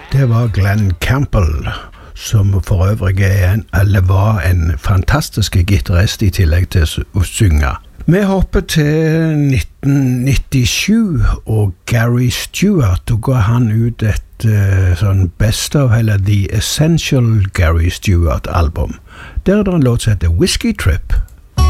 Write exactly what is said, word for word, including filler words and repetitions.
Det var Glenn Campbell, som for øvrig er en, eller var en fantastisk gitarist i tillegg til å synge. Vi hopper til nitten nittisju, og Gary Stewart, da ga han ut et uh, sånn best of, eller The Essential Gary Stewart album. Der er det en låt som heter Whiskey Trip.